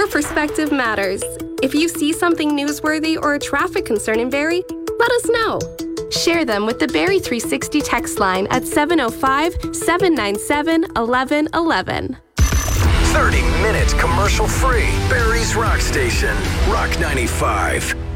Your perspective matters. If you see something newsworthy or a traffic concern in Barrie, let us know. Share them with the Barrie 360 text line at 705-797-1111. 30 minutes commercial free. Barrie's Rock Station. Rock 95.